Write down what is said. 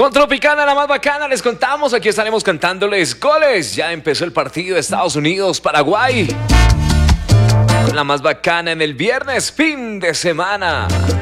Con Tropicana, la más bacana, les contamos, aquí estaremos cantándoles goles. Ya empezó el partido de Estados Unidos-Paraguay. Con la más bacana en el viernes, fin de semana.